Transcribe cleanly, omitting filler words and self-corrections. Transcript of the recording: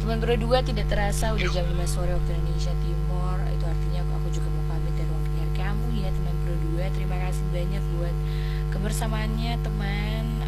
Teman berdua, tidak terasa udah jam 5 sore waktu Indonesia Timur. Itu artinya aku juga mau pamit dari ruang penyiar kamu ya teman berdua. Terima kasih banyak buat kebersamaannya teman.